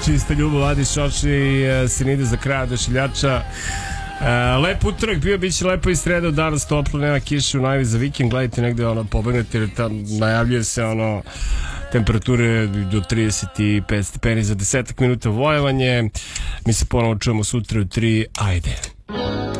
čista ljubav, Adi Šoši i Sinide za kraj odašiljača. Lep utorak bio, bit će lepo i sreda, danas toplo, nema kiše u najavi za vikend, gledajte negde pobegnete jer tam najavljuje se temperature do 35 stepeni za 10 minuta vojevanje. Mi se ponovo čujemo sutra u 3, ajde.